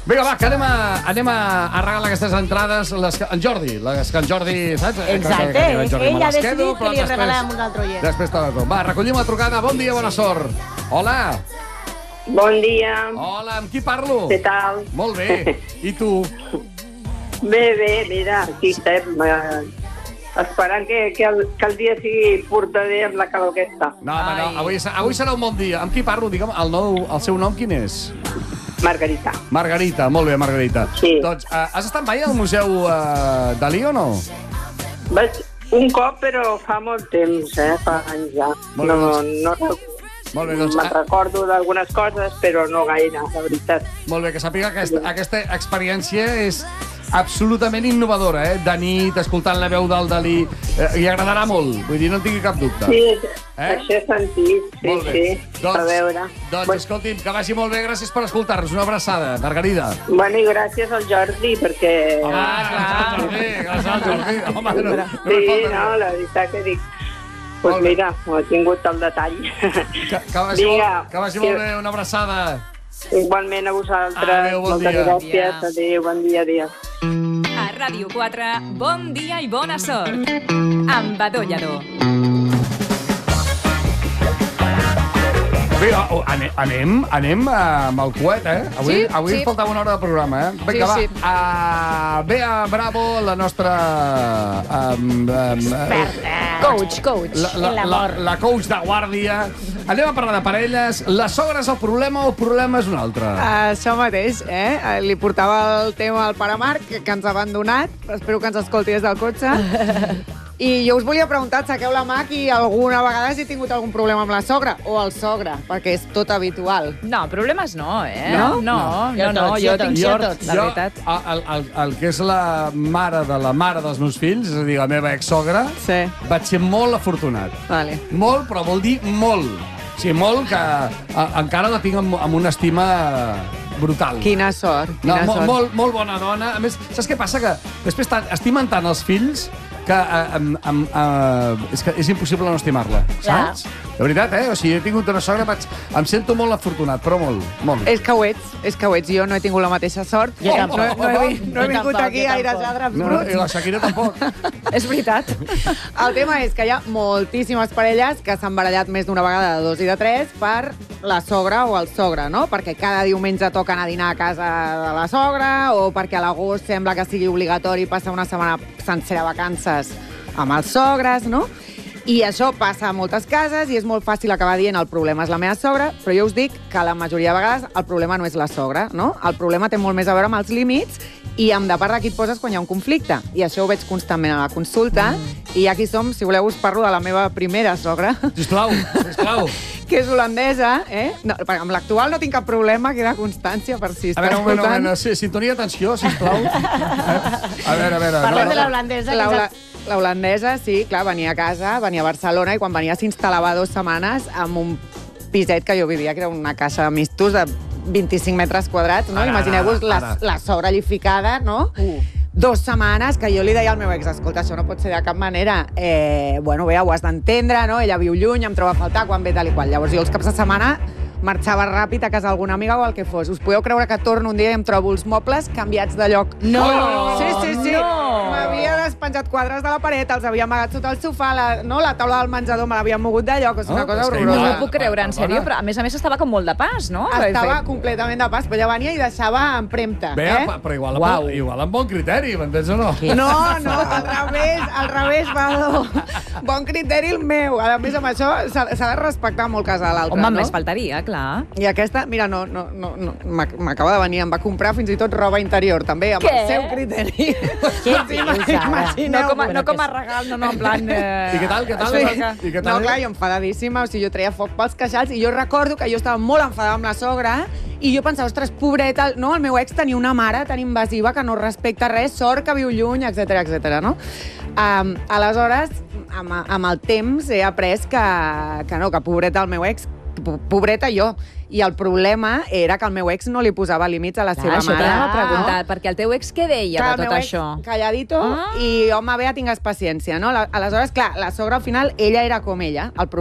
Vinga, va, que anem a regalar aquestes entrades, en Jordi, les que en Jordi, saps? Exacte, ell ha decidit que li regalem un altre oient. Després te la dono. Va, recollim la trucada. Bon dia, bona sort. Hola. Bon dia. Hola, amb qui parlo? Què tal? Molt bé. I tu? Bé, mira, aquí estem, esperant que el dia sigui portader amb la calor aquesta. No, avui serà un bon dia. Amb qui parlo? Digue'm, el seu nom quin és? Margarita. Margarita, molt bé, Margarita. Sí. Doncs, has estat mai al Museu Dalí o no? Vaig un cop, però fa molt temps, fa anys ja. Molt bé, doncs... Me'n recordo d'algunes coses, però no gaire, la veritat. Molt bé, que sàpiga que aquesta experiència és absolutament innovadora, de nit, escoltant la veu del Dalí. Li agradarà molt, vull dir, no en tingui cap dubte. Sí, això he sentit, sí, a veure. Doncs, escolti'm, que vagi molt bé, gràcies per escoltar-nos. Una abraçada, Margarida. Bueno, i gràcies al Jordi, perquè... Gràcies al Jordi. Home, sí, no, la veritat que dic... Doncs mira, ha tingut el detall. Que vagi molt bé, una abraçada. Igualment a vosaltres. Adéu, bon dia. Moltes gràcies. Adéu, bon dia, adéu. A Ràdio 4, bon dia i bona sort. Amb Badó Lladó. Bé, anem amb el coet, Avui ens faltava una hora de programa, Vinga, va. Bea Bravo, la nostra... Coach. La coach de guàrdia. Anem a parlar de parelles. La sogra és el problema o el problema és un altre? Això mateix, Li portava el tema al pare Marc, que ens ha abandonat. Espero que ens escolti des del cotxe. I jo us volia preguntar, aixequeu la mà qui alguna vegada hagi tingut algun problema amb la sogra o el sogre, perquè és tot habitual. No, problemes no, No? Jo tinc sort, la veritat. El que és la mare dels meus fills, és a dir, la meva exsogra, vaig ser molt afortunat. Vale. Molt, però vol dir molt. O sigui, molt que encara la tinc amb una estima brutal. Quina sort. Molt bona dona. A més, saps què passa? Que després estimen tant els fills que és impossible no estimar-la, saps? De veritat, O sigui, he tingut una sogra, em sento molt afortunat, però molt. És que ho ets. Jo no he tingut la mateixa sort. Jo tampoc. No he vingut aquí a airejar draps bruts. I la Shakira tampoc. És veritat. El tema és que hi ha moltíssimes parelles que s'han barallat més d'una vegada de 2 i de 3 per la sogra o el sogre, no? Perquè cada diumenge toca anar a dinar a casa de la sogra o perquè a l'agost sembla que sigui obligatori passar una setmana sencera de vacances amb els sogres, no? I això passa a moltes cases i és molt fàcil acabar dient el problema és la meva sogra, però jo us dic que la majoria de vegades el problema no és la sogra, no? El problema té molt més a veure amb els límits i amb de part de qui et poses quan hi ha un conflicte. I això ho veig constantment a la consulta. I aquí som, si voleu us parlo de la meva primera sogra. Sisplau. Que és holandesa, No, perquè amb l'actual no tinc cap problema, queda constància per si està escoltant. A veure, sintonia d'atenció, sisplau. A veure. Parlem de la holandesa. La holandesa, sí, clar, venia a casa, venia a Barcelona i quan venia s'instal·lava 2 setmanes en un piset que jo vivia, que era una caixa de mistos de 25 metres quadrats, no? Imagineu-vos la sogra allí ficada, no? 2 setmanes, que jo li deia al meu ex, escolta, això no pot ser de cap manera. Bueno, bé, ho has d'entendre, no? Ella viu lluny, em troba a faltar quan ve tal i qual. Llavors jo els caps de setmana marxava ràpid a casa d'alguna amiga o el que fos. Us podeu creure que torno un dia i em trobo els mobles canviats de lloc? No! Sí. M'havia despenjat quadres de la paret, els havia amagat sota el sofà, la taula del menjador me l'havia mogut de lloc, és una cosa horrorosa. No ho puc creure, en sèrio, però a més estava com molt de pas, no? Estava completament de pas, però ja venia i deixava empremta. Bé, però igual amb bon criteri, m'entens o no? No, al revés, Badó. Bon criteri el meu. A més, amb això s'ha de respectar molt casa de l'altre, no? Home, més faltaria, clar. I aquesta, mira, no, m'acaba de venir, em va comprar fins i tot roba interior, també, amb el seu criteri. No com a regal, no, en plan... I què tal? No, clar, jo enfadadíssima, o sigui, jo treia foc pels queixals i jo recordo que jo estava molt enfadada amb la sogra i jo pensava, ostres, pobreta, no? El meu ex tenia una mare tan invasiva que no respecta res, sort que viu lluny, etc, no? Aleshores, amb el temps he après que pobreta el meu ex, pobreta jo. I el problema era que el meu ex no li posava límits a la seva mare. Això t'anava a preguntar, perquè el teu ex què deia de tot això? Calladito i home, Bea, tingues paciència, no? Aleshores, clar, la sogra al final, ella era com ella. El